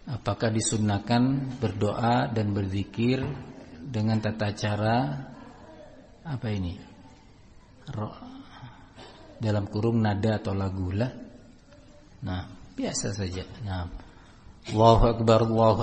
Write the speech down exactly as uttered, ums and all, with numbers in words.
apakah disunnahkan berdoa dan berzikir dengan tata cara apa ini? Dalam kurung nada atau lagu lah. Nah, biasa saja. Nah, Allahu Akbar, Allahu